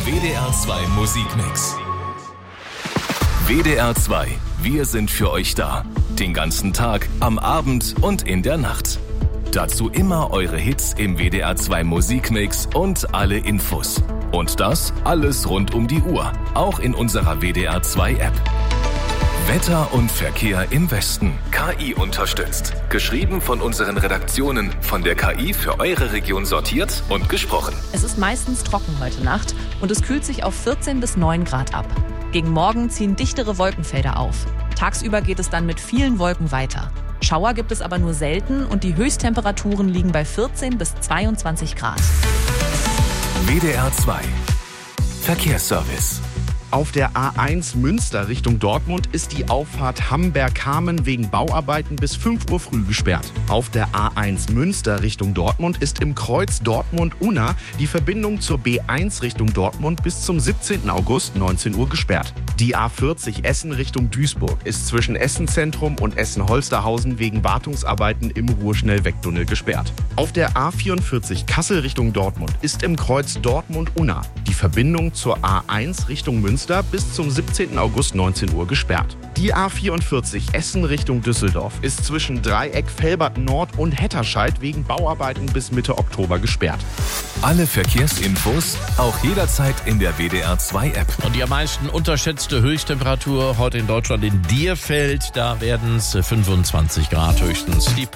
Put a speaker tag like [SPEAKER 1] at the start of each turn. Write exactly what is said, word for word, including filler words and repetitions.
[SPEAKER 1] W D R zwei Musikmix. W D R zwei, wir sind für euch da. Den ganzen Tag, am Abend und in der Nacht. Dazu immer eure Hits im W D R zwei Musikmix und alle Infos. Und das alles rund um die Uhr, auch in unserer W D R zwei App. Wetter und Verkehr im Westen. K I unterstützt. Geschrieben von unseren Redaktionen, von der K I für eure Region sortiert und gesprochen.
[SPEAKER 2] Es ist meistens trocken heute Nacht und es kühlt sich auf vierzehn bis neun Grad ab. Gegen Morgen ziehen dichtere Wolkenfelder auf. Tagsüber geht es dann mit vielen Wolken weiter. Schauer gibt es aber nur selten und die Höchsttemperaturen liegen bei vierzehn bis zweiundzwanzig Grad.
[SPEAKER 1] W D R zwei Verkehrsservice.
[SPEAKER 3] Auf der A eins Münster Richtung Dortmund ist die Auffahrt Hamberg-Kamen wegen Bauarbeiten bis fünf Uhr früh gesperrt. Auf der A eins Münster Richtung Dortmund ist im Kreuz Dortmund-Unna die Verbindung zur B eins Richtung Dortmund bis zum siebzehnten August neunzehn Uhr gesperrt. Die A vierzig Essen Richtung Duisburg ist zwischen Essen-Zentrum und Essen-Holsterhausen wegen Wartungsarbeiten im Ruhrschnellwegtunnel gesperrt. Auf der A vierundvierzig Kassel Richtung Dortmund ist im Kreuz Dortmund-Unna die Verbindung zur A eins Richtung Münster bis zum siebzehnten August neunzehn Uhr gesperrt. Die A vierundvierzig Essen Richtung Düsseldorf ist zwischen Dreieck, Velbert Nord und Hetterscheid wegen Bauarbeiten bis Mitte Oktober gesperrt.
[SPEAKER 1] Alle Verkehrsinfos auch jederzeit in der W D R zwei App.
[SPEAKER 4] Und die am meisten unterschätzte Höchsttemperatur heute in Deutschland in Dierfeld, da werden es fünfundzwanzig Grad höchstens. Die